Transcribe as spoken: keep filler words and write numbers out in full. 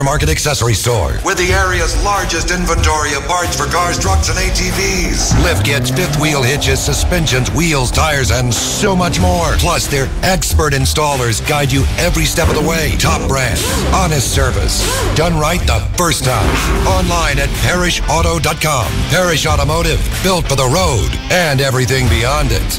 Market accessory store with the area's largest inventory of parts for cars, trucks, and A T Vs. Lift kits, fifth wheel hitches, suspensions, wheels, tires, and so much more. Plus, their expert installers guide you every step of the way. Top brand, honest service, done right the first time. Online at parish auto dot com. Parish Automotive, built for the road and everything beyond it.